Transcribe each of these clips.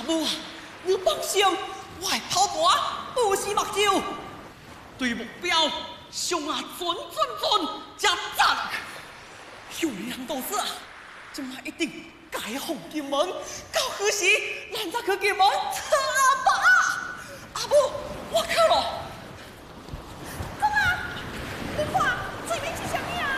母啊，你放心，我会跑大，不死目睭。对目标上啊准，才赞。有你人都是啊，今晚一定解放金门，到何时咱才去金门吃阿爸？阿母，我靠咯！ 公啊，你看对面是啥物啊？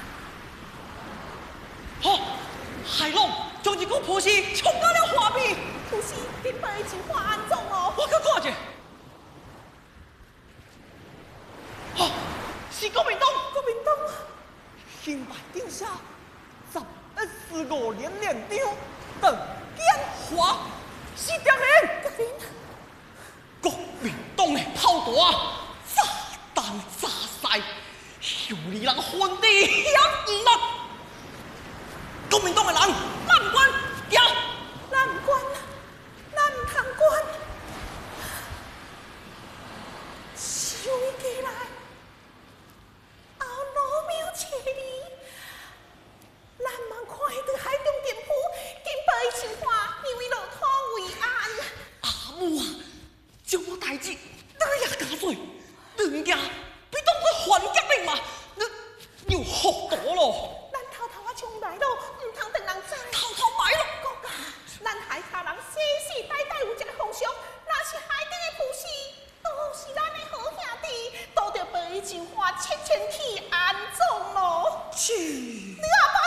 好，海龙将一个婆媳冲到了画面， 不是金门的情况安怎哦？ 我去看者。好，是国民党， 国民党新版定下1145年连长邓建华是敌人。国民党的炮弹炸弹炸晒，有你人昏地响唔落。国民党的人难关掉， 难关，咱唔通关，收起来，后路庙切你，咱茫看到海中电府，紧报伊情况，让伊落土为安。 阿母啊，将我代志哪也加罪，人家比当作反革命嘛，你有好多咯。 咱偷偷啊冲来咯，唔通等人知。 偷买咯， 国啊，咱海下人世世代代有一个风俗，若是海顶的浮尸，都是咱的好兄弟，都着被伊情况切去安葬咯。 去。 你阿爸